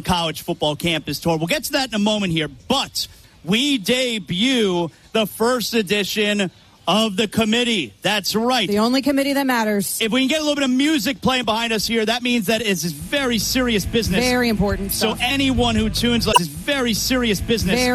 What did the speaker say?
college football campus tour. We'll get to that in a moment here, but we debut the first edition of the committee. That's right. The only committee that matters. If we can get a little bit of music playing behind us here, that means that it's very serious business. Very important stuff. So anyone who tunes us is very serious business.